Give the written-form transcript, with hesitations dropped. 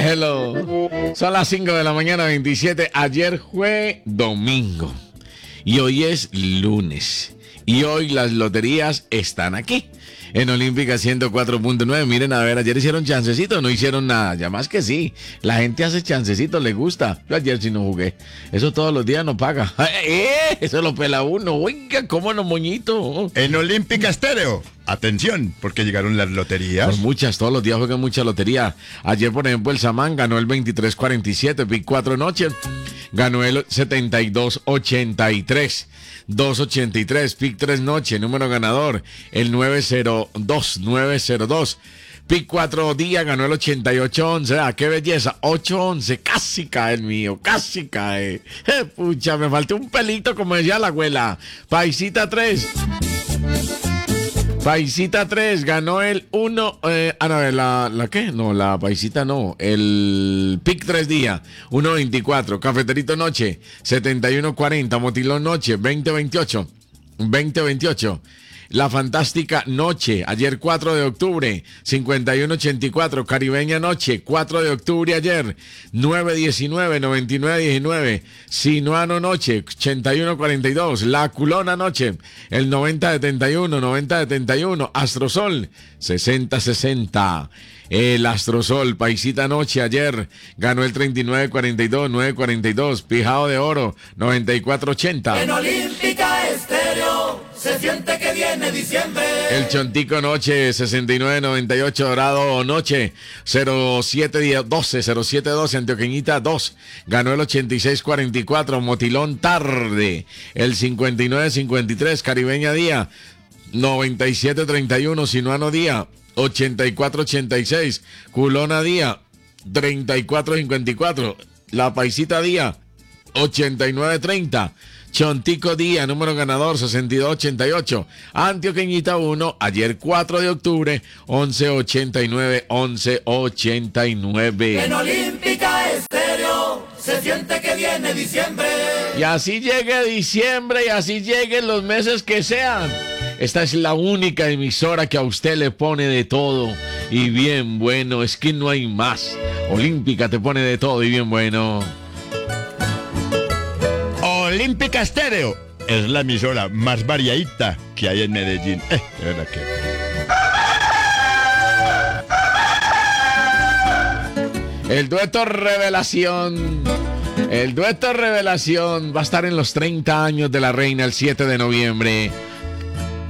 Hello. Son las 5 de la mañana, 27. Ayer fue domingo. Y hoy es lunes. Y hoy las loterías están aquí. En Olímpica 104.9. Miren, a ver, ayer hicieron chancecito, no hicieron nada. Ya más que sí. La gente hace chancecito, le gusta. Yo ayer sí no jugué. Eso todos los días no paga. Eso lo pela uno. Oiga, cómo no, moñito. En Olímpica Estéreo. Atención, porque llegaron las loterías. Por muchas, todos los días juegan mucha lotería. Ayer, por ejemplo, el Samán ganó el 2347, Pic 4 noche. Ganó el 7283. 283, Pic 3 noche, número ganador, el 902. Pic 4 día ganó el 8811. Ah, qué belleza, 811, casi cae el mío, casi cae. Pucha, me faltó un pelito, como decía la abuela. Paisita 3. Paisita 3 ganó el 1. No, ¿la qué? No, la Paisita no. El Pic 3 día, 1.24. Cafeterito noche, 71.40. Motilón noche, 20.28. La Fantástica noche, ayer 4 de octubre, 51.84. Caribeña noche, 4 de octubre ayer, 9.19, 99.19. Sinuano noche, 81.42. La Culona noche, el 90.71. Astrosol, 60.60. El Astrosol, Paisita noche ayer, ganó el 39.42, 9.42. Pijao de oro, 94.80. En Olímpica Estéreo se siente que viene diciembre. El Chontico noche, 69.98. Dorado noche, 07.12. Antioqueñita 2, ganó el 86.44. Motilón tarde, el 59.53. Caribeña día, 97.31. Sinuano día, 84.86. Culona día, 34.54. La Paisita día, 89.30. Chontico día, número ganador, 62.88. Antioqueñita 1, ayer 4 de octubre, 11.89. En Olímpica Estéreo se siente que viene diciembre. Y así llegue diciembre y así lleguen los meses que sean. Esta es la única emisora que a usted le pone de todo y bien bueno. Es que no hay más. Olímpica te pone de todo y bien bueno. Olímpica Estéreo es la emisora más variadita que hay en Medellín. De verdad que... El dueto Revelación. El dueto Revelación va a estar en los 30 años de la reina el 7 de noviembre.